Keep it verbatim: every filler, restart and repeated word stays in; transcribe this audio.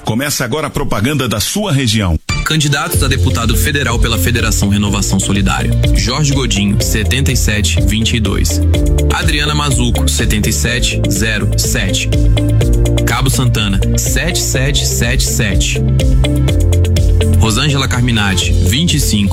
Começa agora a propaganda da sua região. Candidatos a deputado federal pela Federação Renovação Solidária: Jorge Godinho, setenta e sete, vinte e dois. Adriana Mazuco, setenta e sete, zero sete. Cabo Santana, sete sete sete sete. Rosângela Carminati, vinte e cinco.